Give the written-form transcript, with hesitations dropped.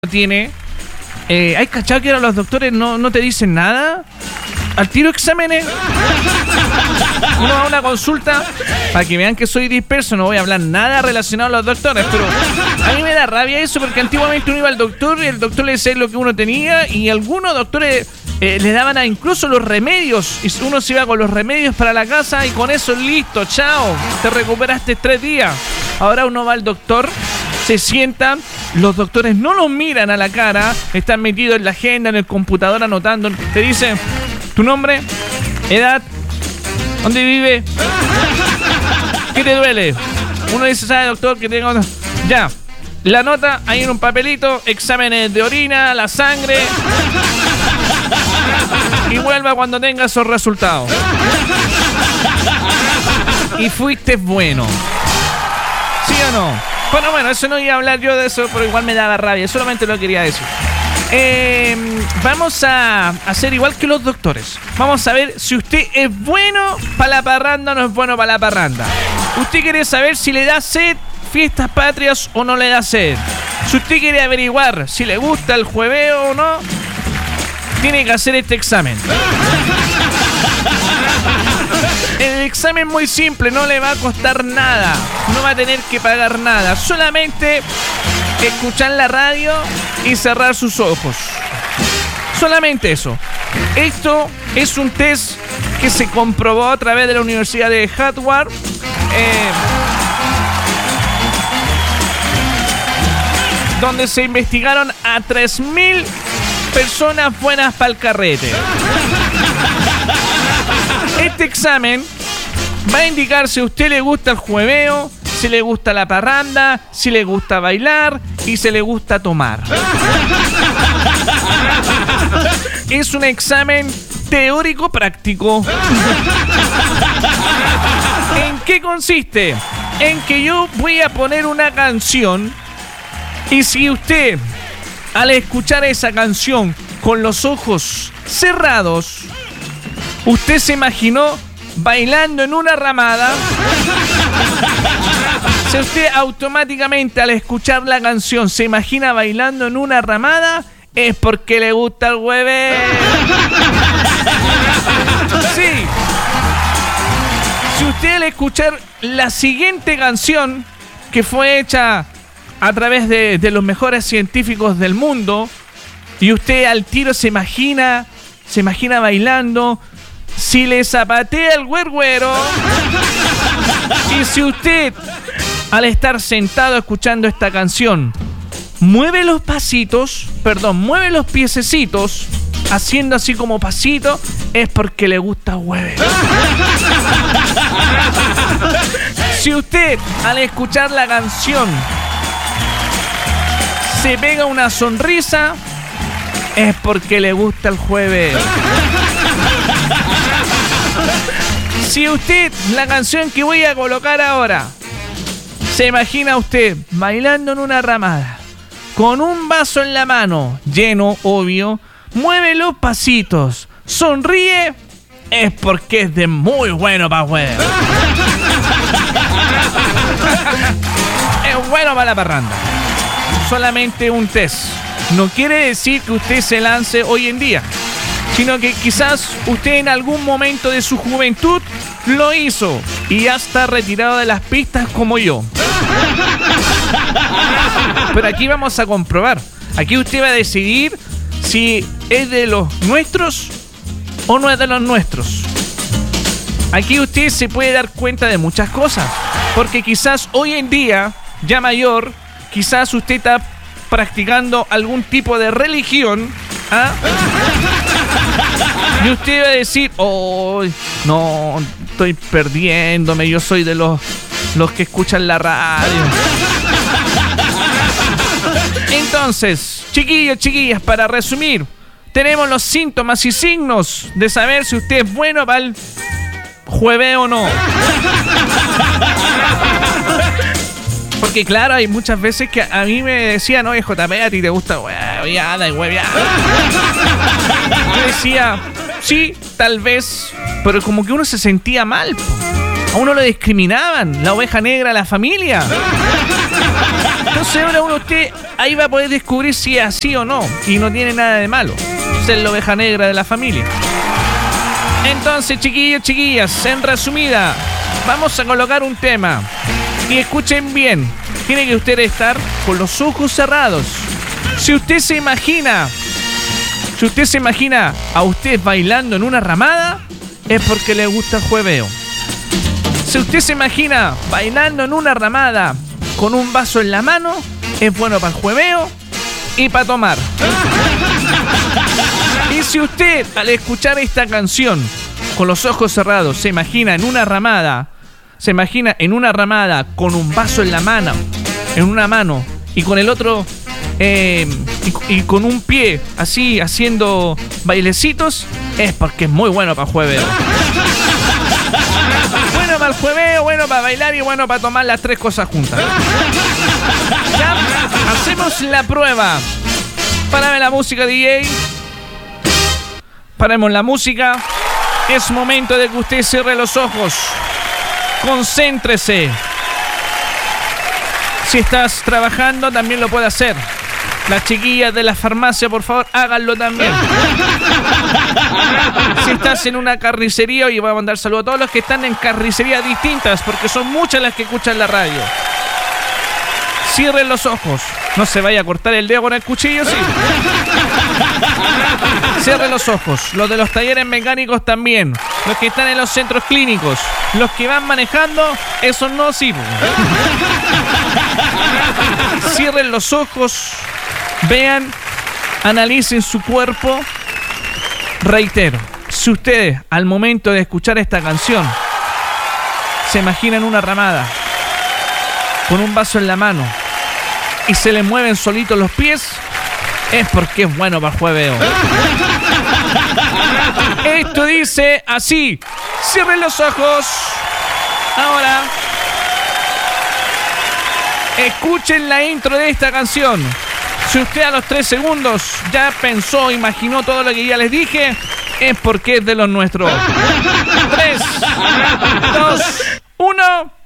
tiene. ¿Hay cachado que ahora los doctores no te dicen nada? Al tiro exámenes. Uno va a una consulta para que vean que soy disperso. No voy a hablar nada relacionado a los doctores, pero a mí me da rabia eso porque antiguamente uno iba al doctor y el doctor le decía lo que uno tenía y algunos doctores le daban incluso los remedios y uno se iba con los remedios para la casa y con eso listo, chao, te recuperaste 3 días. Ahora uno va al doctor, se sientan, los doctores no los miran a la cara, están metidos en la agenda, en el computador anotando, te dicen tu nombre, edad, dónde vive, qué te duele. Uno dice, ¿sabe, doctor, que tengo? Ya, la nota ahí en un papelito, exámenes de orina, la sangre, y vuelva cuando tenga esos resultados. Y fuiste bueno. ¿Sí o no? Bueno, eso no iba a hablar yo de eso, pero igual me daba rabia, solamente lo quería decir. Vamos a hacer igual que los doctores. Vamos a ver si usted es bueno para la parranda o no es bueno para la parranda. Usted quiere saber si le da sed fiestas patrias o no le da sed. Si usted quiere averiguar si le gusta el jueveo o no, tiene que hacer este examen. El examen muy simple, no le va a costar nada, no va a tener que pagar nada, solamente escuchar la radio y cerrar sus ojos. Solamente eso. Esto es un test que se comprobó a través de la Universidad de Harvard. Donde se investigaron a 3.000 personas buenas para el carrete. Este examen va a indicar si a usted le gusta el jueveo, si le gusta la parranda, si le gusta bailar y si le gusta tomar. Es un examen teórico práctico. ¿En qué consiste? En que yo voy a poner una canción y si usted, al escuchar esa canción con los ojos cerrados, usted se imaginó bailando en una ramada, si usted automáticamente al escuchar la canción se imagina bailando en una ramada, es porque le gusta el hueveo. Sí. Si usted al escuchar la siguiente canción, que fue hecha a través de los mejores científicos del mundo, y usted al tiro se imagina bailando, si le zapatea el güerguero, y si usted al estar sentado escuchando esta canción mueve los piececitos haciendo así como pasito, es porque le gusta hueveo. Si usted al escuchar la canción se pega una sonrisa, es porque le gusta el jueveo. Si usted, la canción que voy a colocar ahora, se imagina usted bailando en una ramada, con un vaso en la mano, lleno, obvio, mueve los pasitos, sonríe, es porque es de muy bueno para hueveo. Es bueno para la parranda. Solamente un test. No quiere decir que usted se lance hoy en día, sino que quizás usted en algún momento de su juventud lo hizo y ya está retirado de las pistas como yo. Pero aquí vamos a comprobar. Aquí usted va a decidir si es de los nuestros o no es de los nuestros. Aquí usted se puede dar cuenta de muchas cosas, porque quizás hoy en día, ya mayor, quizás usted está practicando algún tipo de religión, ¿ah? Y usted va a decir, oh, no, estoy perdiéndome, yo soy de los que escuchan la radio. Entonces, chiquillas, para resumir, tenemos los síntomas y signos de saber si usted es bueno para el jueveo o no. Porque claro, hay muchas veces que a mí me decían, oye, JP, a ti te gusta hueveada y hueveada. Yo decía, sí, tal vez, pero como que uno se sentía mal, po. A uno lo discriminaban, la oveja negra de la familia. Entonces ahora usted ahí va a poder descubrir si es así o no. Y no tiene nada de malo ser la oveja negra de la familia. Entonces, chiquillos, chiquillas, en resumida, vamos a colocar un tema. Y escuchen bien, tiene que usted estar con los ojos cerrados. Si usted se imagina a usted bailando en una ramada, es porque le gusta el jueveo. Si usted se imagina bailando en una ramada con un vaso en la mano, es bueno para el jueveo y para tomar. Y si usted, al escuchar esta canción con los ojos cerrados, se imagina en una ramada con un vaso en la mano, en una mano, y con el otro y con un pie así haciendo bailecitos, es porque es muy bueno para el jueveo. Bueno para el jueveo, bueno para bailar y bueno para tomar las tres cosas juntas. Ya hacemos la prueba. Párame la música, DJ. Paremos la música. Es momento de que usted cierre los ojos. Concéntrese. Si estás trabajando, también lo puede hacer. Las chiquillas de la farmacia, por favor, háganlo también. Si estás en una carnicería, y voy a mandar saludos a todos los que están en carnicerías distintas, porque son muchas las que escuchan la radio. Cierren los ojos. No se vaya a cortar el dedo con el cuchillo, sí. Cierren los ojos. Los de los talleres mecánicos también. Los que están en los centros clínicos. Los que van manejando, esos no, sí. Cierren los ojos. Vean, analicen su cuerpo. Reitero, si ustedes al momento de escuchar esta canción se imaginan una ramada con un vaso en la mano y se le mueven solitos los pies, es porque es bueno para el jueveo. Esto dice así. Cierren los ojos. Ahora escuchen la intro de esta canción. Si usted a los 3 segundos ya pensó, imaginó todo lo que ya les dije, es porque es de los nuestros. 3, 2, 1...